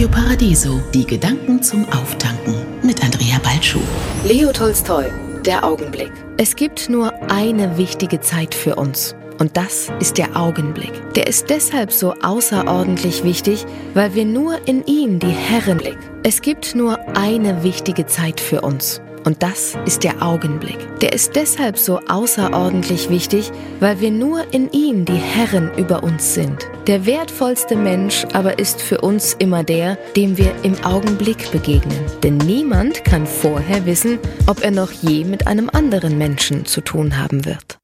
Radio Paradiso, die Gedanken zum Auftanken mit Andrea Balschuh. Leo Tolstoi, der Augenblick. Es gibt nur eine wichtige Zeit für uns. Und das ist der Augenblick. Der ist deshalb so außerordentlich wichtig, weil wir nur in ihm die Herren blicken. Es gibt nur eine wichtige Zeit für uns. Und das ist der Augenblick. Der ist deshalb so außerordentlich wichtig, weil wir nur in ihm die Herren über uns sind. Der wertvollste Mensch aber ist für uns immer der, dem wir im Augenblick begegnen. Denn niemand kann vorher wissen, ob er noch je mit einem anderen Menschen zu tun haben wird.